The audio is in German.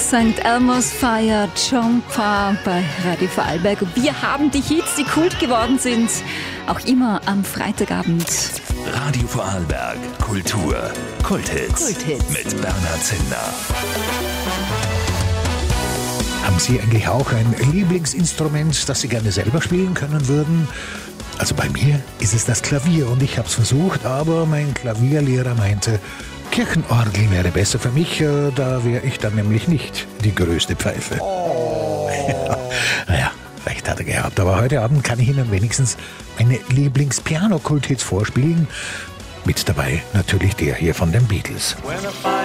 St. Elmo's Fire, John Parr bei Radio Vorarlberg. Wir haben die Hits, die Kult geworden sind, auch immer am Freitagabend. Radio Vorarlberg, Kultur, Kulthits. Mit Bernhard Zillner. Haben Sie eigentlich auch ein Lieblingsinstrument, das Sie gerne selber spielen können würden? Also bei mir ist es das Klavier und ich habe es versucht, aber mein Klavierlehrer meinte, Kirchenorgel wäre besser für mich, da wäre ich dann nämlich nicht die größte Pfeife. Ja, naja, recht hat er gehabt, aber heute Abend kann ich Ihnen wenigstens meine Lieblings-Piano-Kulthits vorspielen. Mit dabei natürlich der hier von den Beatles.